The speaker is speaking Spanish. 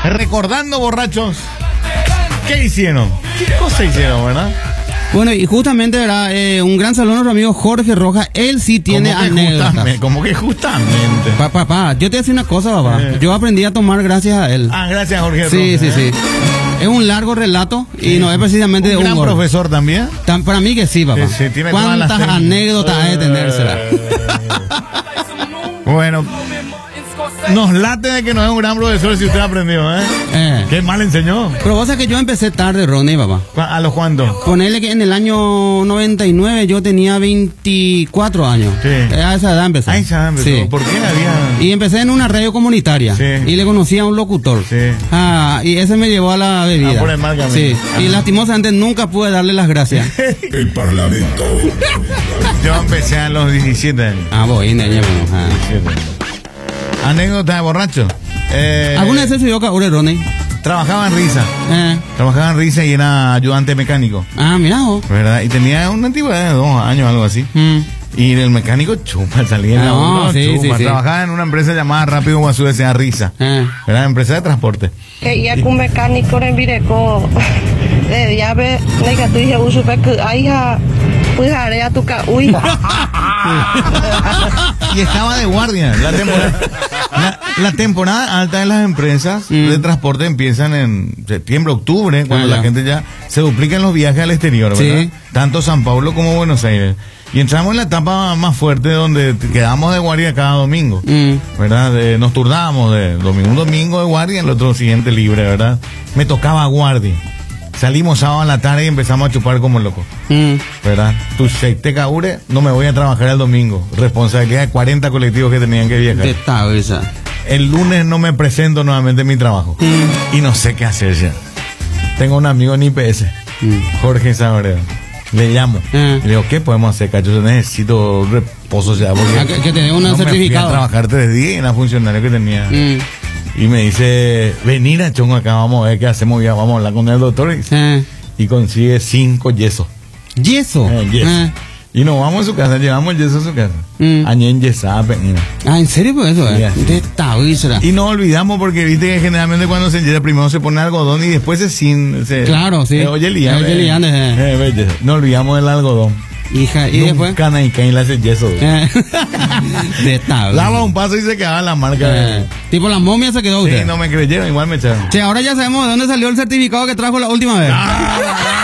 recordando borrachos. ¿Qué hicieron? ¿Qué cosa hicieron, verdad? Bueno, y justamente, ¿verdad? Un gran saludo a nuestro amigo Jorge Rojas. Él sí tiene anécdotas. ¿Cómo que justamente? Papá, yo te voy a decir una cosa, papá. Yo aprendí a tomar gracias a él. Gracias, Jorge Rojas. Sí. Es un largo relato y no es precisamente de un gran profesor también. Para mí que sí, papá. Sí, tiene ¿cuántas anécdotas hay de tener, será? Bueno, nos late de que no es un gran profesor si usted aprendió, Qué mal enseñó. Pero vos sabés que yo empecé tarde, Ronnie, papá. ¿A los cuántos? Ponele que en el año 99 yo tenía 24 años. Sí. A esa edad empecé. A esa edad empezó. Sí. ¿Por qué había...? Y empecé en una radio comunitaria. Sí. Y le conocí a un locutor. Sí. Y ese me llevó a la bebida. Por el mal camino. Sí. Y lastimosamente nunca pude darle las gracias. El Parlamento. Yo empecé a los 17 años. Voy, niña, bueno. 17. Anécdota de borracho. ¿Alguna vez se subió a Ronnie? Trabajaba en Risa. Trabajaba en Risa y era ayudante mecánico. Mirá vos. ¿Verdad? Y tenía una antigüedad de 2 años, algo así. Y el mecánico chupa, salía en la uno, chupa. Sí. Trabajaba en una empresa llamada Rápido Guazú S.A. Risa. Era empresa de transporte. Ya con mecánico en Vireco. Ya ve, que tú dije, uso que ahí pues haré a tu uy. Y estaba de guardia. La temporada alta de las empresas de transporte empiezan en septiembre, octubre, cuando la gente ya se duplican los viajes al exterior, ¿verdad? Sí. Tanto San Pablo como Buenos Aires. Y entramos en la etapa más fuerte donde quedamos de guardia cada domingo, ¿verdad? Nos turnábamos de un domingo de guardia, el otro siguiente libre, ¿verdad? Me tocaba guardia. Salimos sábado a la tarde y empezamos a chupar como locos, ¿verdad? Tu te caure, no me voy a trabajar el domingo. Responsabilidad de 40 colectivos que tenían que viajar. ¿Qué tal esa? El lunes no me presento nuevamente en mi trabajo. Y no sé qué hacer ya. Tengo un amigo en IPS, Jorge Sabreda. Le llamo. Le digo, ¿qué podemos hacer, cacho? Yo necesito reposo ya. Porque que tenés un certificado. Me fui a trabajar 3 días en la funcionaria que tenía. Y me dice, venir a Chongo acá, vamos a ver qué hacemos, ya vamos a hablar con el doctor. Y consigue 5 yesos. ¿Yeso? Yeso. Y nos vamos a su casa, llevamos el yeso a su casa. Añén yesape. ¿En serio por eso? Y no olvidamos porque viste que generalmente cuando se yesa primero se pone algodón y después se claro, sí. Oye, no olvidamos el algodón. Hija, y después y le hace yeso. Daba un paso y se quedaba la marca. Tipo la momia se quedó usted. Sí, no me creyeron, igual me echaron. Ahora ya sabemos de dónde salió el certificado que trajo la última vez.